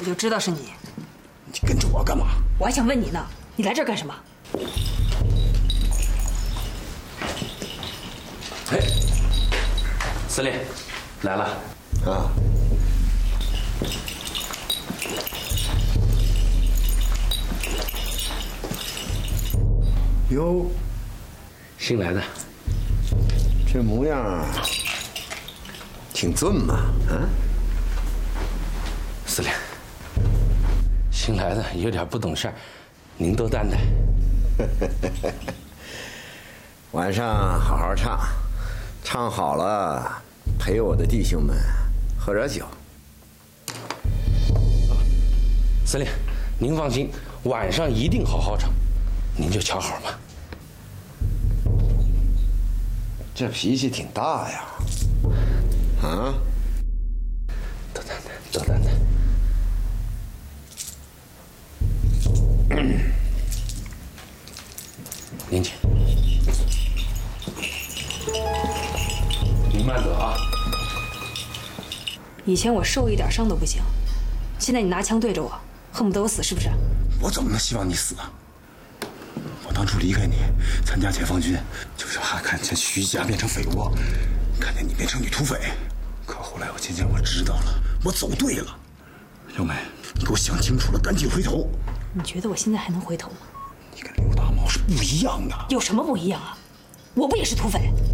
我就知道是你。 你跟着我干嘛？ 我还想问你呢，你来这儿干什么？ 哎，司令，来了啊。哟， 新来的， 这模样挺俊嘛，啊？ 司令，新来的有点不懂事儿，您多担待。 晚上好好唱，唱好了陪我的弟兄们喝点酒。 司令，您放心，晚上一定好好唱，您就瞧好吧。 这脾气挺大呀，啊？ 多担待，多担待。您请。您慢走啊。 以前我受一点伤都不行，现在你拿枪对着我，恨不得我死是不是？ 我怎么能希望你死啊？我当初离开你，参加解放军，就是怕看见徐家变成匪窝，看见你变成女土匪。可后来我渐渐知道了，我走对了。小美，你给我想清楚了，赶紧回头。 你觉得我现在还能回头吗？ 你跟刘大茂是不一样的。 有什么不一样啊？我不也是土匪？